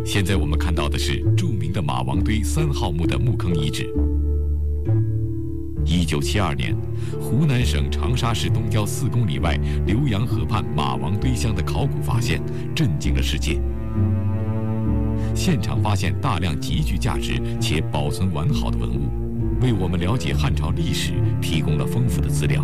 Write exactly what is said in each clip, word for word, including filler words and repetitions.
现在我们看到的是著名的马王堆三号墓的墓坑遗址。一九七二年，湖南省长沙市东郊四公里外浏阳河畔马王堆乡的考古发现，震惊了世界。现场发现大量极具价值且保存完好的文物，为我们了解汉朝历史提供了丰富的资料。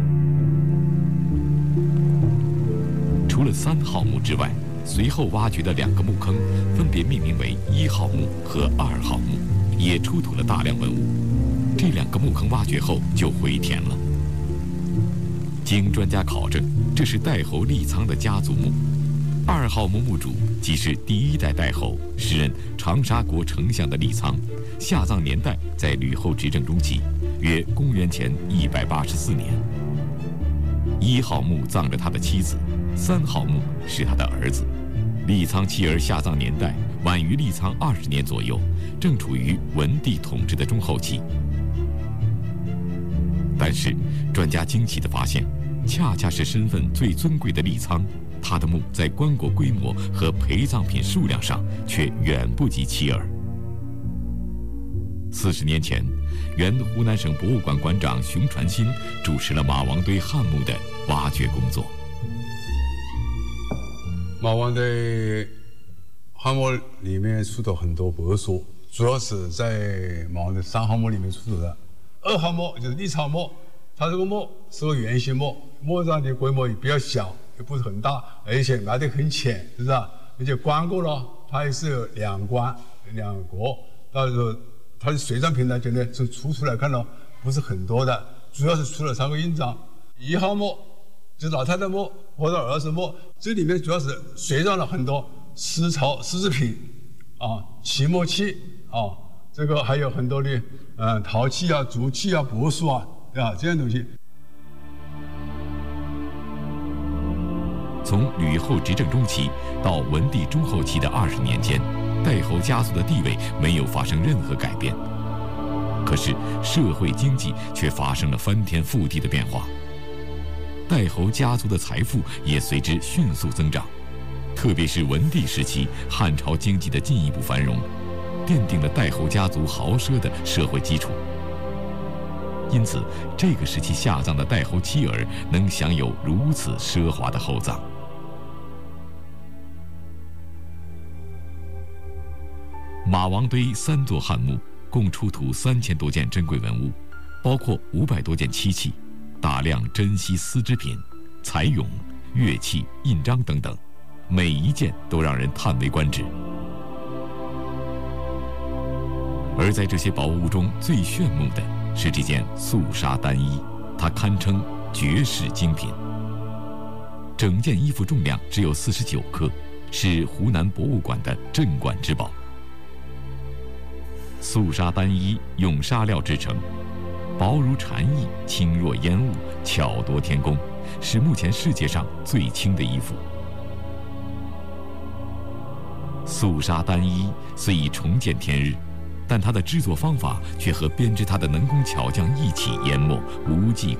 除了三号墓之外，随后挖掘的两个墓坑，分别命名为一号墓和二号墓，也出土了大量文物。这两个墓坑挖掘后就回填了。经专家考证，这是代侯利苍的家族墓。二号墓墓主即是第一代代侯，时任长沙国丞相的利苍，下葬年代在吕后执政中期，约公元前一百八十四年。一号墓葬着他的妻子，三号墓是他的儿子。利苍妻儿下葬年代晚于利苍二十年左右，正处于文帝统治的中后期。但是，专家惊奇地发现，恰恰是身份最尊贵的利苍，他的墓在棺椁规模和陪葬品数量上却远不及妻儿。四十年前，原湖南省博物馆馆长熊传新主持了马王堆汉墓的挖掘工作。 马王堆汉墓里面出土很多帛书，主要是在马王堆三号墓里面出土的。二号墓就是利苍墓，它这个墓是个圆形墓，墓葬的规模也比较小，也不是很大，而且埋得很浅，是不是啊？而且棺椁呢，它也是有两棺两椁，到时候它的随葬品呢，现在从出土来看呢，不是很多的，主要是出了三个印章。一号墓就是老太太墓或者儿子墓，这里面主要是随葬了很多丝绸丝织品啊、漆木器啊，这个还有很多的呃陶器啊、竹器啊、帛书啊，对吧？这样东西。 从吕后执政中期到文帝中后期的二十年间，代侯家族的地位没有发生任何改变，可是社会经济却发生了翻天覆地的变化。代侯家族的财富也随之迅速增长，特别是文帝时期，汉朝经济的进一步繁荣，奠定了代侯家族豪奢的社会基础。因此，这个时期下葬的代侯妻儿能享有如此奢华的厚葬。马王堆三座汉墓共出土三千多件珍贵文物，包括五百多件漆器、大量珍稀丝织品、彩俑、乐器、印章等等，每一件都让人叹为观止。而在这些宝物中最炫目的是这件素纱单衣，它堪称绝世精品。整件衣服重量只有四十九克，是湖南博物馆的镇馆之宝。素纱单衣用纱料制成，薄如蝉翼，轻若烟雾，巧夺天工，是目前世界上最轻的衣服。素纱单衣虽已重见天日，但它的制作方法却和编织它的能工巧匠一起研磨，无迹